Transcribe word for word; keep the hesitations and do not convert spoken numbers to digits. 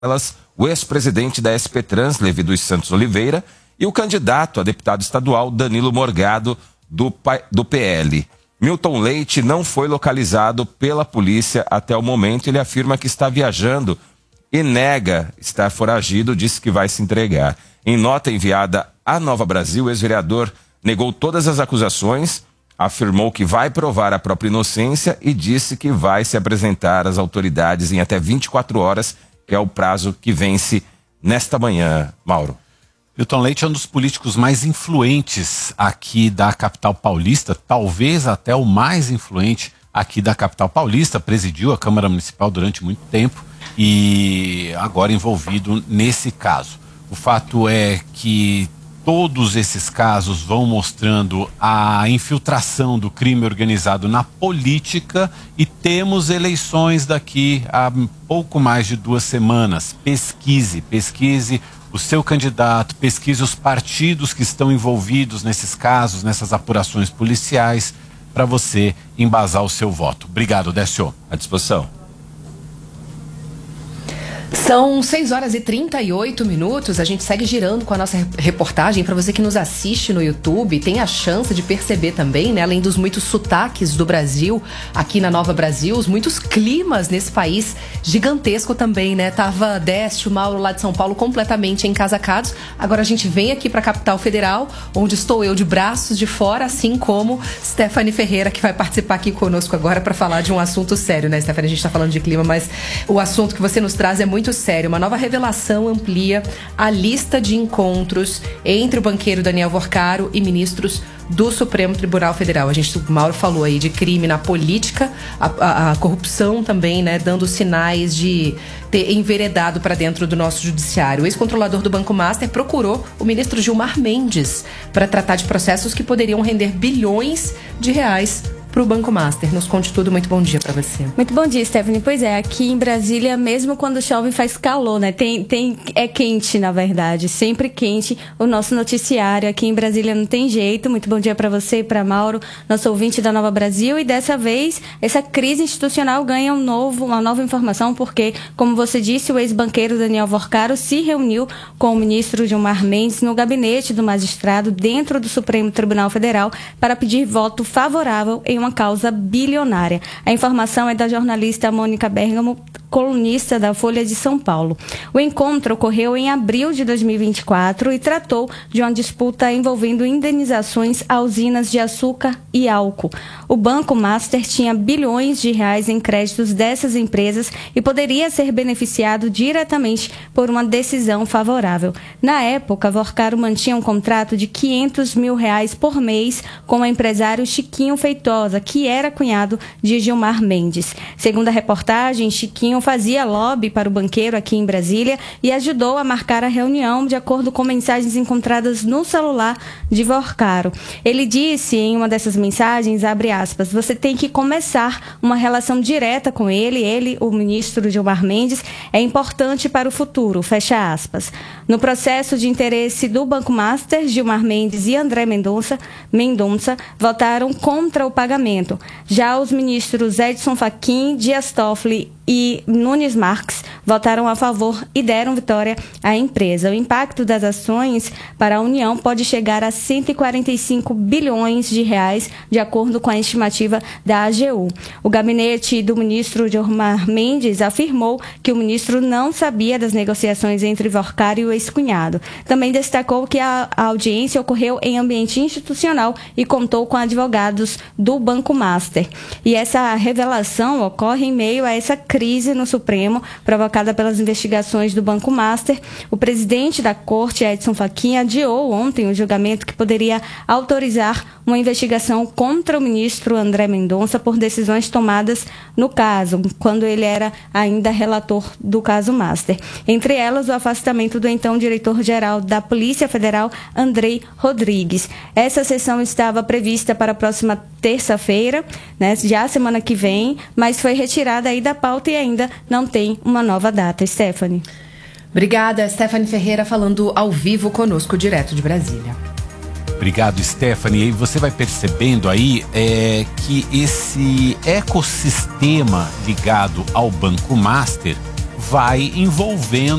elas o ex-presidente da S P Trans, Levi dos Santos Oliveira, e o candidato a deputado estadual, Danilo Morgado, do, do P L. Milton Leite não foi localizado pela polícia até o momento. Ele afirma que está viajando e nega estar foragido, disse que vai se entregar. Em nota enviada à Nova Brasil, o ex-vereador negou todas as acusações, afirmou que vai provar a própria inocência e disse que vai se apresentar às autoridades em até vinte e quatro horas, que é o prazo que vence nesta manhã. Mauro. Milton Leite é um dos políticos mais influentes aqui da capital paulista, talvez até o mais influente aqui da capital paulista, presidiu a Câmara Municipal durante muito tempo e agora envolvido nesse caso. O fato é que todos esses casos vão mostrando a infiltração do crime organizado na política e temos eleições daqui a pouco mais de duas semanas. Pesquise, pesquise o seu candidato, pesquise os partidos que estão envolvidos nesses casos, nessas apurações policiais, para você embasar o seu voto. Obrigado, Décio. À disposição. São seis horas e trinta e oito minutos, a gente segue girando com a nossa reportagem. Para você que nos assiste no YouTube, tem a chance de perceber também, né, além dos muitos sotaques do Brasil, aqui na Nova Brasil, os muitos climas nesse país gigantesco também, né? Tava Décio, Mauro lá de São Paulo completamente encasacados. Agora a gente vem aqui para a capital federal, onde estou eu de braços de fora, assim como Stephanie Ferreira, que vai participar aqui conosco agora para falar de um assunto sério, né, Stephanie? A gente está falando de clima, mas o assunto que você nos traz é muito muito sério. Uma nova revelação amplia a lista de encontros entre o banqueiro Daniel Worcaro e ministros do Supremo Tribunal Federal. A gente, o Mauro falou aí de crime na política, a, a, a corrupção também, né, dando sinais de ter enveredado para dentro do nosso judiciário. O ex-controlador do Banco Master procurou o ministro Gilmar Mendes para tratar de processos que poderiam render bilhões de reais para o Banco Master. Nos conte tudo. Muito bom dia para você. Muito bom dia, Stephanie. Pois é, aqui em Brasília, mesmo quando chove, faz calor, né? Tem, tem, é quente, na verdade, sempre quente. O nosso noticiário aqui em Brasília não tem jeito. Muito bom dia para você e para Mauro, nosso ouvinte da Nova Brasil. E dessa vez, essa crise institucional ganha um novo, uma nova informação, porque, como você disse, o ex-banqueiro Daniel Worcaro se reuniu com o ministro Gilmar Mendes no gabinete do magistrado dentro do Supremo Tribunal Federal para pedir voto favorável em uma causa bilionária. A informação é da jornalista Mônica Bergamo, colunista da Folha de São Paulo. O encontro ocorreu em abril de dois mil e vinte e quatro e tratou de uma disputa envolvendo indenizações a usinas de açúcar e álcool. O Banco Master tinha bilhões de reais em créditos dessas empresas e poderia ser beneficiado diretamente por uma decisão favorável. Na época, Worcaro mantinha um contrato de quinhentos mil reais por mês com o empresário Chiquinho Feitosa, que era cunhado de Gilmar Mendes. Segundo a reportagem, Chiquinho fazia lobby para o banqueiro aqui em Brasília e ajudou a marcar a reunião de acordo com mensagens encontradas no celular de Worcaro. Ele disse em uma dessas mensagens, abre aspas, você tem que começar uma relação direta com ele, ele, o ministro Gilmar Mendes, é importante para o futuro, fecha aspas. No processo de interesse do Banco Master, Gilmar Mendes e André Mendonça, Mendonça votaram contra o pagamento. Já os ministros Edson Fachin, Dias Toffoli e Nunes Marques votaram a favor e deram vitória à empresa. O impacto das ações para a União pode chegar a cento e quarenta e cinco bilhões de reais, de acordo com a estimativa da A G U. O gabinete do ministro Gilmar Mendes afirmou que o ministro não sabia das negociações entre Worcaro e o ex-cunhado. Também destacou que a audiência ocorreu em ambiente institucional e contou com advogados do Banco Master. E essa revelação ocorre em meio a essa crise no Supremo, provocada pelas investigações do Banco Master. O presidente da Corte, Edson Fachin, adiou ontem o julgamento que poderia autorizar uma investigação contra o ministro André Mendonça por decisões tomadas no caso, quando ele era ainda relator do caso Master. Entre elas, o afastamento do então diretor-geral da Polícia Federal, Andrei Rodrigues. Essa sessão estava prevista para a próxima terça-feira, né, já semana que vem, mas foi retirada aí da pauta e ainda não tem uma nova data. Stephanie. Obrigada, Stephanie Ferreira, falando ao vivo conosco, direto de Brasília. Obrigado, Stephanie. E você vai percebendo aí é, que esse ecossistema ligado ao Banco Master vai envolvendo